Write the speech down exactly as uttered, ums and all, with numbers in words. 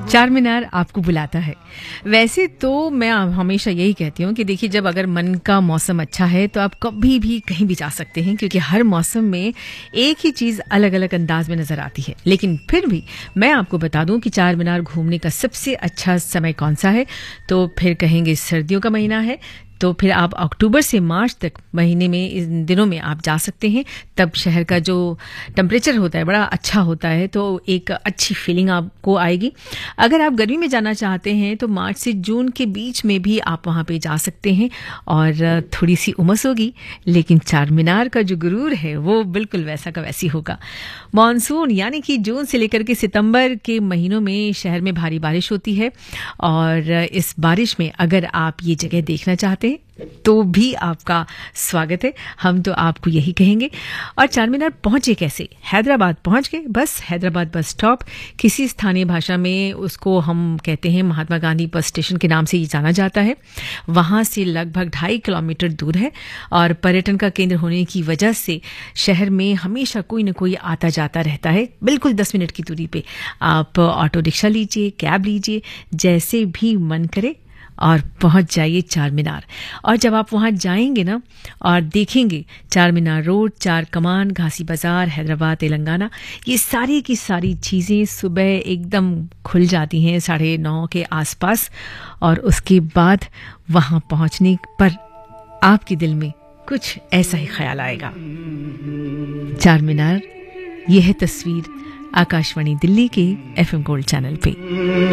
चार मीनार आपको बुलाता है। वैसे तो मैं हमेशा यही कहती हूँ कि देखिए, जब अगर मन का मौसम अच्छा है तो आप कभी भी कहीं भी जा सकते हैं, क्योंकि हर मौसम में एक ही चीज़ अलग अलग अंदाज में नज़र आती है। लेकिन फिर भी मैं आपको बता दूं कि चार मीनार घूमने का सबसे अच्छा समय कौन सा है, तो फिर कहेंगे सर्दियों का महीना है। तो फिर आप अक्टूबर से मार्च तक महीने में, इन दिनों में आप जा सकते हैं। तब शहर का जो टेम्परेचर होता है बड़ा अच्छा होता है, तो एक अच्छी फीलिंग आपको आएगी। अगर आप गर्मी में जाना चाहते हैं तो मार्च से जून के बीच में भी आप वहाँ पे जा सकते हैं और थोड़ी सी उमस होगी, लेकिन चार मीनार का जो गुरूर है वो बिल्कुल वैसा का वैसी होगा। मानसून यानी कि जून से लेकर के सितंबर के महीनों में शहर में भारी बारिश होती है, और इस बारिश में अगर आप ये जगह देखना चाहते हैं तो भी आपका स्वागत है। हम तो आपको यही कहेंगे। और चार मीनार पहुंचे कैसे? हैदराबाद पहुंच गए, बस हैदराबाद बस स्टॉप, किसी स्थानीय भाषा में उसको हम कहते हैं महात्मा गांधी बस स्टेशन के नाम से ये जाना जाता है। वहां से लगभग ढाई किलोमीटर दूर है, और पर्यटन का केंद्र होने की वजह से शहर में हमेशा कोई न कोई आता जाता रहता है। बिल्कुल दस मिनट की दूरी पे आप ऑटो रिक्शा लीजिए, कैब लीजिए, जैसे भी मन करे और पहुंच जाइए चार मीनार। और जब आप वहां जाएंगे ना और देखेंगे चार मीनार रोड, चार कमान, घासी बाजार, हैदराबाद, तेलंगाना, ये सारी की सारी चीज़ें सुबह एकदम खुल जाती हैं साढ़े नौ के आसपास। और उसके बाद वहां पहुंचने पर आपके दिल में कुछ ऐसा ही ख्याल आएगा। चार मीनार, यह है तस्वीर आकाशवाणी दिल्ली के एफ एम गोल्ड चैनल पे।